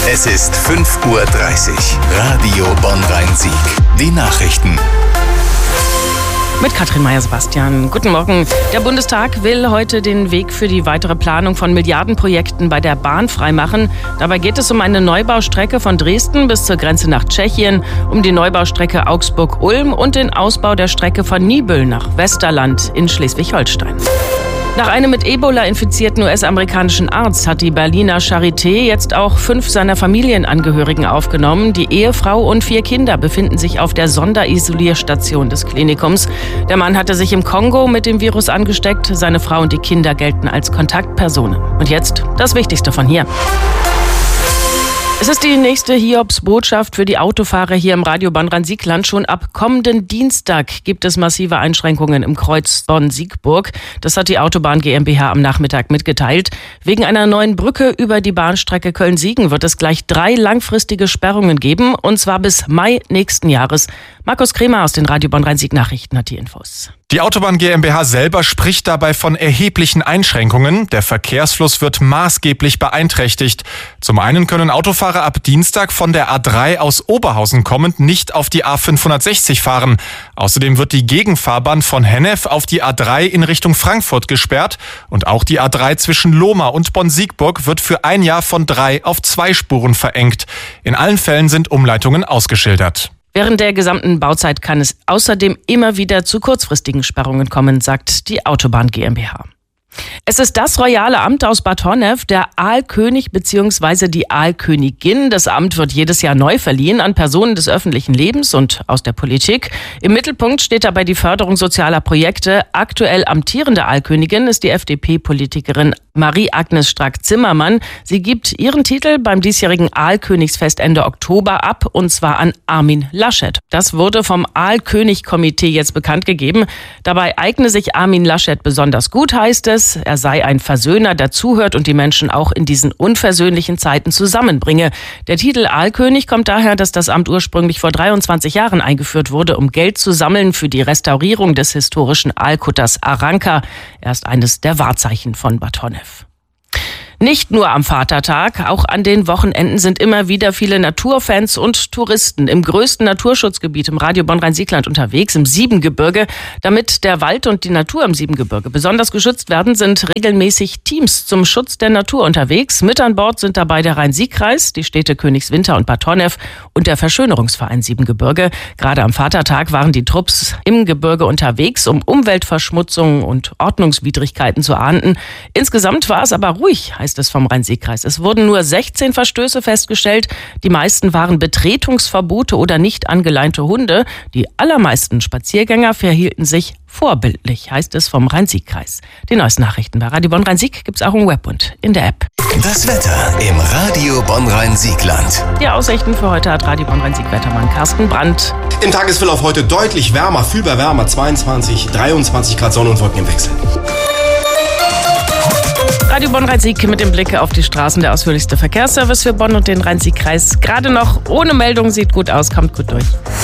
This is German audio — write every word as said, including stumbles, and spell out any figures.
Es ist fünf Uhr dreißig. Radio Bonn-Rhein-Sieg. Die Nachrichten. Mit Katrin Meyer-Sebastian. Guten Morgen. Der Bundestag will heute den Weg für die weitere Planung von Milliardenprojekten bei der Bahn freimachen. Dabei geht es um eine Neubaustrecke von Dresden bis zur Grenze nach Tschechien, um die Neubaustrecke Augsburg-Ulm und den Ausbau der Strecke von Niebüll nach Westerland in Schleswig-Holstein. Nach einem mit Ebola infizierten U S-amerikanischen Arzt hat die Berliner Charité jetzt auch fünf seiner Familienangehörigen aufgenommen. Die Ehefrau und vier Kinder befinden sich auf der Sonderisolierstation des Klinikums. Der Mann hatte sich im Kongo mit dem Virus angesteckt. Seine Frau und die Kinder gelten als Kontaktpersonen. Und jetzt das Wichtigste von hier. Es ist die nächste Hiobsbotschaft für die Autofahrer hier im Radio Bonn-Rhein-Sieg-Land. Schon ab kommenden Dienstag gibt es massive Einschränkungen im Kreuz Bonn-Siegburg. Das hat die Autobahn GmbH am Nachmittag mitgeteilt. Wegen einer neuen Brücke über die Bahnstrecke Köln-Siegen wird es gleich drei langfristige Sperrungen geben, und zwar bis Mai nächsten Jahres. Markus Kremer aus den Radio Bonn-Rhein-Sieg-Nachrichten hat die Infos. Die Autobahn GmbH selber spricht dabei von erheblichen Einschränkungen. Der Verkehrsfluss wird maßgeblich beeinträchtigt. Zum einen können Autofahrer ab Dienstag von der A drei aus Oberhausen kommend nicht auf die A fünfhundertsechzig fahren. Außerdem wird die Gegenfahrbahn von Hennef auf die A drei in Richtung Frankfurt gesperrt. Und auch die A drei zwischen Lohmar und Bonn-Siegburg wird für ein Jahr von drei auf zwei Spuren verengt. In allen Fällen sind Umleitungen ausgeschildert. Während der gesamten Bauzeit kann es außerdem immer wieder zu kurzfristigen Sperrungen kommen, sagt die Autobahn GmbH. Es ist das royale Amt aus Bad Honnef, der Aalkönig bzw. die Aalkönigin. Das Amt wird jedes Jahr neu verliehen an Personen des öffentlichen Lebens und aus der Politik. Im Mittelpunkt steht dabei die Förderung sozialer Projekte. Aktuell amtierende Aalkönigin ist die F D P-Politikerin Marie-Agnes Strack-Zimmermann. Sie gibt ihren Titel beim diesjährigen Aalkönigsfest Ende Oktober ab, und zwar an Armin Laschet. Das wurde vom Aalkönig-Komitee jetzt bekannt gegeben. Dabei eigne sich Armin Laschet besonders gut, heißt es. Er sei ein Versöhner, der zuhört und die Menschen auch in diesen unversöhnlichen Zeiten zusammenbringe. Der Titel Aalkönig kommt daher, dass das Amt ursprünglich vor dreiundzwanzig Jahren eingeführt wurde, um Geld zu sammeln für die Restaurierung des historischen Aalkutters Aranka. Er ist eines der Wahrzeichen von Bad Honnef. Nicht nur am Vatertag, auch an den Wochenenden sind immer wieder viele Naturfans und Touristen im größten Naturschutzgebiet im Radio Bonn-Rhein-Sieg-Land unterwegs, im Siebengebirge. Damit der Wald und die Natur im Siebengebirge besonders geschützt werden, sind regelmäßig Teams zum Schutz der Natur unterwegs. Mit an Bord sind dabei der Rhein-Sieg-Kreis, die Städte Königswinter und Bad Honnef und der Verschönerungsverein Siebengebirge. Gerade am Vatertag waren die Trupps im Gebirge unterwegs, um Umweltverschmutzung und Ordnungswidrigkeiten zu ahnden. Insgesamt war es aber ruhig, heißt es vom Rhein-Sieg-Kreis. Es wurden nur sechzehn Verstöße festgestellt. Die meisten waren Betretungsverbote oder nicht angeleinte Hunde. Die allermeisten Spaziergänger verhielten sich vorbildlich, heißt es vom Rhein-Sieg-Kreis. Die neuesten Nachrichten bei Radio Bonn-Rhein-Sieg gibt's auch im Web und in der App. Das Wetter im Radio Bonn-Rhein-Sieg-Land. Die Aussichten für heute hat Radio Bonn-Rhein-Sieg-Wettermann Carsten Brandt. Im Tagesverlauf heute deutlich wärmer, fühlbar wärmer, zweiundzwanzig, dreiundzwanzig Grad Sonne und Wolken im Wechsel. Radio Bonn-Rhein-Sieg mit dem Blick auf die Straßen, der ausführlichste Verkehrsservice für Bonn und den Rhein-Sieg-Kreis. Gerade noch ohne Meldung, sieht gut aus, kommt gut durch.